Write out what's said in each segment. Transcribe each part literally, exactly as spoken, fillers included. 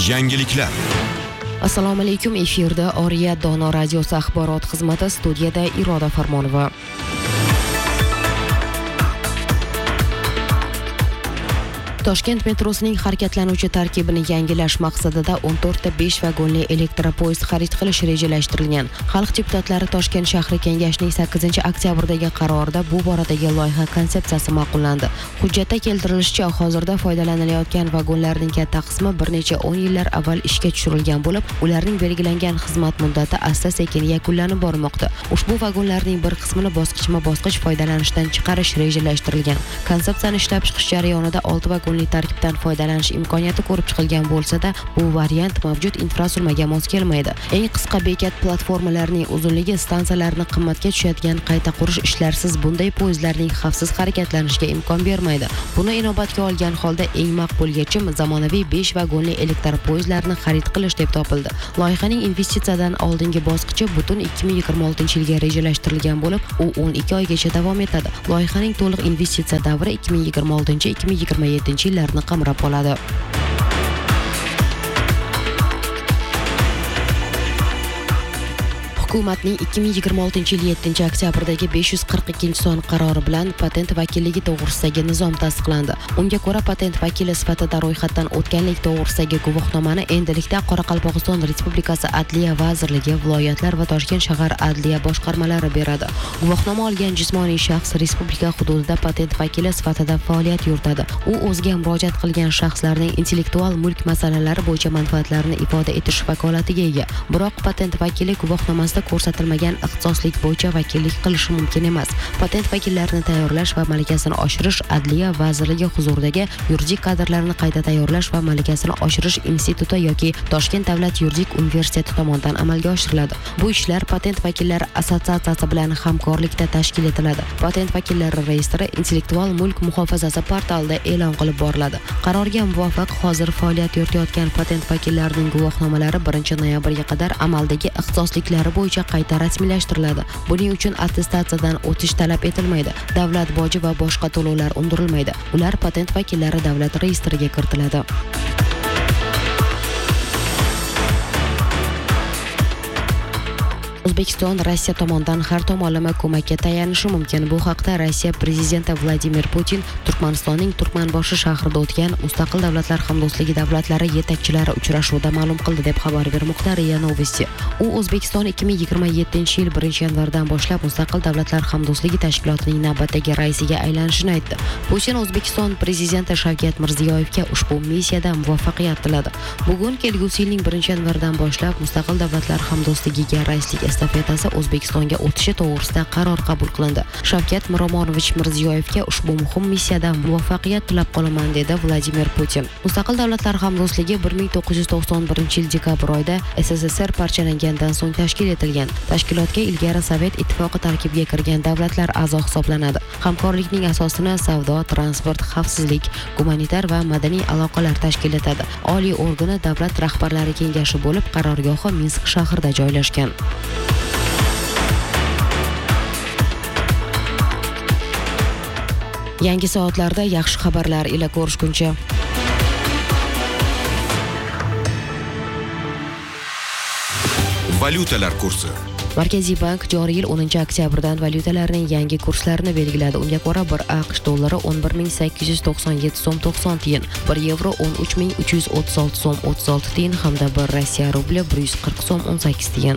Yangiliklar. Assalomu alaykum, efirda Oriya Dono radiosi axborot xizmati, studiyada Iroda Farmonova. Toshkent metrosining harakatlanuvchi tarkibini yangilash maqsadida o'n to'rtta besh vagonli elektropoyezd xarid qilish rejalashtirilgan. Xalq deputatlari Toshkent shahri kengashining sakkizinchi oktyabrdagi qarorida bu boradagi loyiha konsepsiyasi ma'qullandi. Hujjatda keltirilishicha, hozirda foydalanilayotgan vagonlarning katta qismi bir necha o'n yillar avval ishga tushirilgan bo'lib, ularning belgilangan xizmat muddati asta-sekin yakunlanib bormoqda. Ushbu vagonlarning bir qismini bosqichma-bosqich foydalanishdan chiqarish rejalashtirilgan. Konsepsiyani ishlab chiqish jarayonida olti vagon tarkibdan foydalanish imkoniyati ko'rib chiqilgan bo'lsa-da, bu variant mavjud infratuzilmaga mos kelmaydi. Eng qisqa bekat platformalarining uzunligi stansiyalarni qimmatga tushadigan qayta qurish ishlarsiz bunday poyezdlarning xavfsiz harakatlanishiga imkon bermaydi. Buni inobatga olgan holda eng maqbul yechim zamonaviy besh vagonli elektropoyezdlarni xarid qilish deb topildi. Loyihaning investitsiyadan oldingi bosqichi butun ikki ming yigirma oltinchi yilga rejalashtirilgan bo'lib, u o'n ikki oygacha davom etadi. Loyihaning to'liq investitsiya davri ikki ming yigirma oltinchi ikki ming yigirma yettinchi yillarni qamrab oladi. Hukumatning ikki ming yigirma oltinchi yil yettinchi oktyabrdagi besh yuz qirq ikkinchi son qarori bilan patent vakilligi to'g'risidagi nizom tasdiqlandi. Unga ko'ra, patent vakili sifatida ro'yxatdan o'tganlik to'g'risidagi guvohnomani endilikda Qoraqalpog'iston Respublikasi Adliya vazirligi, viloyatlar va Toshkent shahar adliya boshqarmalari beradi. Guvohnoma olgan jismoniy shaxs respublika hududida patent vakili sifatida faoliyat yuritadi. U o'ziga murojaat qilgan shaxslarning intellektual mulk masalalari bo'yicha manfaatlarini ifoda etish vakolatiga ega. Biroq patent vakili guvohnomasida ko'rsatilmagan ixtisoslik bo'yicha vakillik qilishi mumkin emas. Patent vakillarini tayyorlash va malakasini oshirish Adliya vazirligi huzuridagi yuridik kadrlarni qayta tayyorlash va malakasini oshirish instituti yoki Toshkent davlat yuridik universiteti tomonidan amalga oshiriladi. Bu ishlar patent vakillari assotsiatsiyasi bilan hamkorlikda tashkil etiladi. Patent vakillari reyestri intellektual mulk muhofazasi portalida e'lon qilib boriladi. Qarorga muvofiq hozir faoliyat yuritayotgan patent vakillarining guvohnomalari birinchi noyabrga qadar amaldagi ixtisosliklari bo'yicha qayta rasmiylashtiriladi. Buning uchun attestatsiyadan o'tish talab etilmaydi. Davlat boji va boshqa to'lovlar undirilmaydi. Ular patent vakillari davlat reyestriga kiritiladi. O'zbekiston Rossiya tomonidan har tomonlama ko'makka tayanishi mumkin. Bu haqda Rossiya prezidenti Vladimir Putin Turkmanistonning Turkmanboshi shahrida o'tgan Mustaqil davlatlar hamdo'stligi davlatlari yetakchilari uchrashuvida ma'lum qildi deb xabar bermoqda Riya Novosti. U O'zbekiston ikki ming yigirma yettinchi yil birinchi yanvardan boshlab Mustaqil davlatlar hamdo'stligi tashkilotining navbatdagi raisiga aylanishini aytdi. Putin O'zbekiston prezidenti Shavkat Mirziyoyevga ushbu missiyada muvaffaqiyat tiladi. Bugun kelgusi yilning birinchi yanvardan boshlab Mustaqil davlatlar hamdo'stligiga raislik estafetasi O'zbekistonga o'tishi to'g'risida qaror qabul qilindi. Shavkat Miromonovich Mirziyoyevga ushbu muhim missiyada muvaffaqiyat tilab qolaman, dedi Vladimir Putin. Mustaqil davlatlar hamdo'stligi bir ming to'qqiz yuz to'qson birinchi yil dekabr oyida S S S R parchalangandan so'ng tashkil etilgan. Tashkilotga ilgari Sovet ittifoqi tarkibiga kirgan davlatlar a'zo hisoblanadi. Hamkorlikning asosini savdo, transport, xavfsizlik, gumanitar va madaniy aloqalar tashkil etadi. Oliy organi davlat rahbarlari kengashi bo'lib, qarorgohi Minsk shahrida joylashgan. Yangi soatlarda yaxshi xabarlar ila ko'rishguncha. Valyutalar kursi. Markaziy bank joriy yil o'ninchi oktyabrdan valyutalarning yangi kurslarini belgiladi. Unga ko'ra, bir AQSh dollari o'n bir ming sakkiz yuz to'qson yetti so'm to'qson tiyin, bir yevro o'n uch ming uch yuz o'ttiz olti so'm o'ttiz olti tiyin hamda bir Rossiya rubli bir yuz qirq so'm o'n sakkiz tiyin.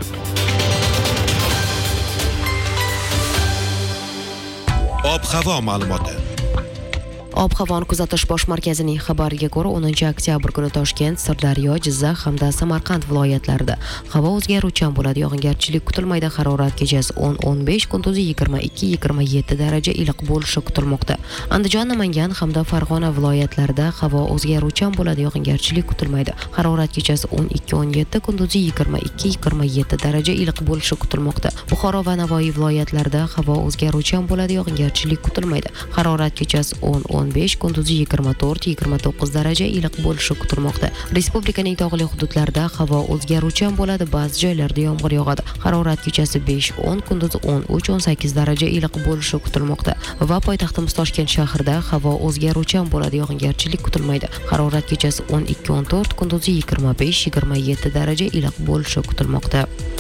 Ob-havo ma'lumoti. Ob-havoni kuzatish bosh markazining xabariga ko'ra, o'ninchi oktyabr kuni Toshkent, Sirdaryo, Jizzax hamda Samarqand viloyatlarida havo o'zgaruvchan bo'ladi. Yog'ingarchilik kutilmaydi. Harorat kechasi o'n o'n besh, kunduzi yigirma ikki yigirma yetti daraja iliq bo'lishi kutilmoqda. Andijon, Namangan hamda Farg'ona viloyatlarida havo o'zgaruvchan bo'ladi. Yog'ingarchilik kutilmaydi. Harorat kechasi o'n ikki o'n yetti, kunduzi yigirma ikki yigirma yetti daraja iliq bo'lishi kutilmoqda. Buxoro va Navoiy viloyatlarida havo o'zgaruvchan bo'ladi. Yog'ingarchilik kutilmaydi. Harorat kechasi o'n o'n o'n besh, kunduzi yigirma to'rt yigirma to'qqiz daraja iliq bo'lishi kutilmoqda. Respublikaning tog'li hududlarida havo o'zgaruvchan bo'ladi, ba'zi joylarda yomg'ir yog'adi. Harorat kechasi besh o'n, kunduzi o'n uch o'n sakkiz daraja iliq bo'lishi kutilmoqda. Va poytaxtimiz Toshkent shahrida havo o'zgaruvchan bo'ladi, yog'ingarchilik kutilmaydi. Harorat kechasi o'n ikki o'n to'rt, kunduzi yigirma besh yigirma yetti daraja iliq bo'lishi kutilmoqda.